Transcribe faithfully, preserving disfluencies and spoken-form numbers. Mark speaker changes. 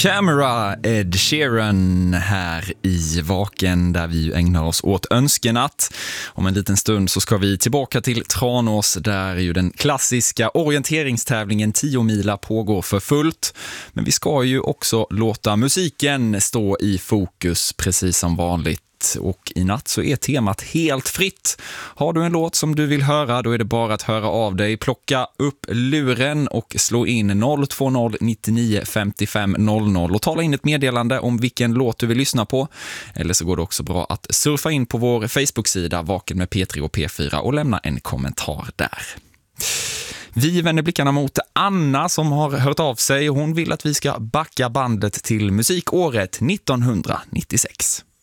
Speaker 1: Camera, Ed Sheeran här i Vaken där vi ägnar oss åt önskenatt. Om en liten stund så ska vi tillbaka till Tranås där ju den klassiska orienteringstävlingen tio mila pågår för fullt. Men vi ska ju också låta musiken stå i fokus precis som vanligt. Och i natt så är temat helt fritt. Har du en låt som du vill höra, då är det bara att höra av dig. Plocka upp luren och slå in noll två noll nittionio femtiofem noll noll och tala in ett meddelande om vilken låt du vill lyssna på. Eller så går det också bra att surfa in på vår Facebook-sida Vaken med P tre och P fyra och lämna en kommentar där. Vi vänder blickarna mot Anna som har hört av sig och hon vill att vi ska backa bandet till musikåret nittonhundranittiosex.